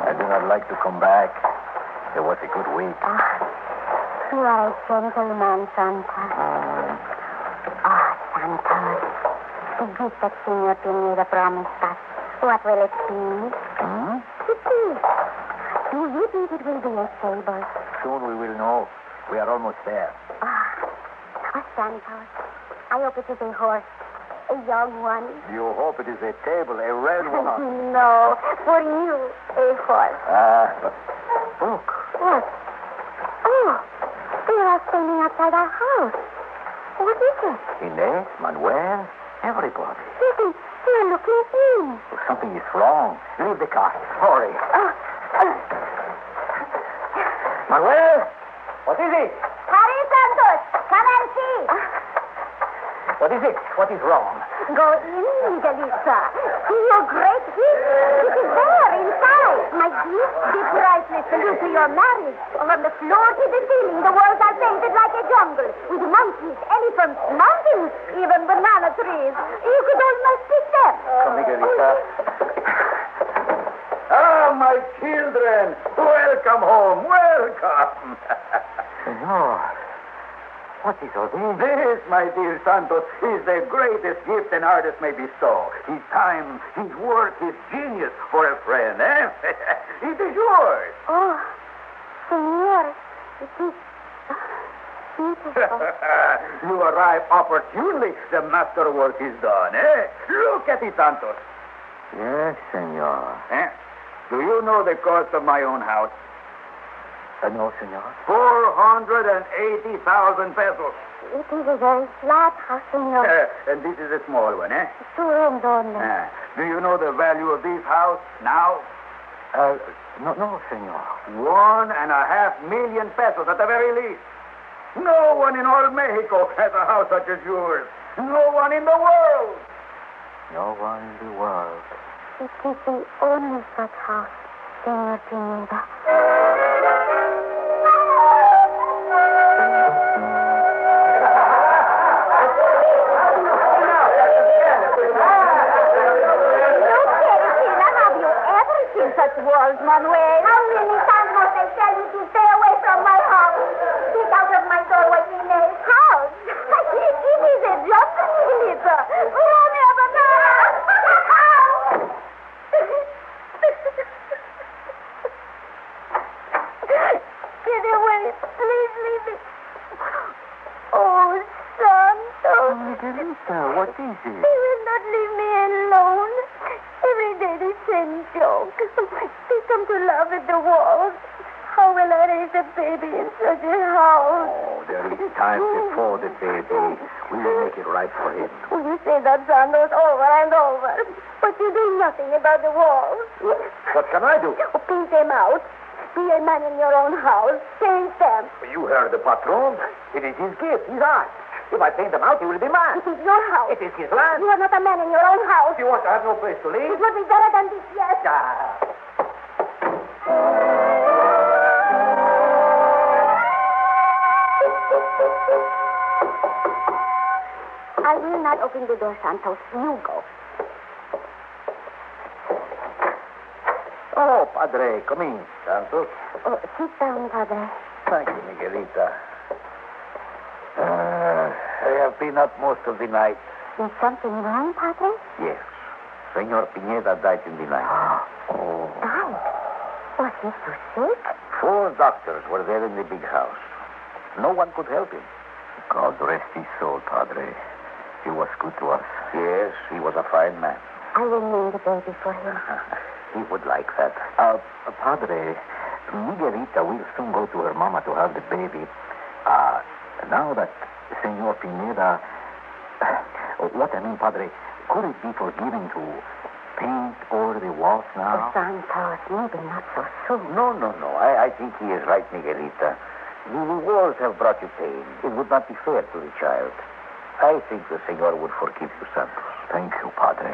I do not like to come back. It was a good week. You are a gentleman, Santos. Santos. The gift that Senor Pineda promised us. What will it be? It is. Do you think it will be a table? Soon we will know. We are almost there. Santos. I hope it is a horse. A young one. You hope it is a table, a red one. No, for you, a horse. Look. What? Oh, they are standing outside our house. What is it? Inez, Manuel, everybody. Listen, they are looking in. Something is wrong. Leave the car. Hurry. Manuel, what is it? Harry Santos, come and see. What is it? What is wrong? Go in, Miguelita. See your great gift. It is there inside. My gift, the priceless salute to your marriage. From the floor to the ceiling, the walls are painted like a jungle, with monkeys, elephants, mountains, even banana trees. You could almost pick them. Come, Miguelita. My children. Welcome home. Welcome. Senor. What is all this? This, my dear Santos, is the greatest gift an artist may bestow. His time, his work, his genius for a friend, eh? It is yours. Oh, Senor, it is beautiful. You arrive opportunely. The masterwork is done, eh? Look at it, Santos. Yes, senor. Eh? Do you know the cost of my own house? No, senor. 480,000 pesos. It is a very flat house, senor. And this is a small one, eh? 2 rooms only. Do you know the value of this house now? No, senor. 1.5 million pesos at the very least. No one in all Mexico has a house such as yours. No one in the world. No one in the world. It is the only such house, Senor Pineda. Such walls, Manuel. How many times must I tell you to stay away from my house? Get out of my doorway, Inez. House? It is a jungle, Melissa. We only have a Get away. Please leave me. Oh, Santos. Miguelita, what is it? They will not leave me alone. Every day they send jokes. They come to laugh at the walls. How will I raise a baby in such a house? Oh, there is time before the baby. We will make it right for him. You say that, Santos, over and over. But you do nothing about the walls. What can I do? Paint them out. Be a man in your own house. Paint them. You heard the patron. It is his gift, his art. If I paint them out, he will be mine. It is your house. It is his land. You are not a man in your own house. You want to have no place to live? It would be better than this, yes. I will not open the door, Santos. You go. Oh, Padre, come in, Santos. Oh, sit down, Padre. Thank you, Miguelita. I have been up most of the night. Is something wrong, Padre? Yes. Senor Pineda died in the night. Oh. Died? Was he so sick? 4 doctors were there in the big house. No one could help him. God rest his soul, Padre. He was good to us. Yes, he was a fine man. I will name the baby for him. He would like that. Padre, Miguelita will soon go to her mama to have the baby. Now that Senor Pineda... what I mean, Padre, could it be forgiven to paint over the walls now? Oh, Santos, maybe not so soon. No. I think he is right, Miguelita. The walls have brought you pain. It would not be fair to the child. I think the Senor would forgive you, Santos. Thank you, Padre.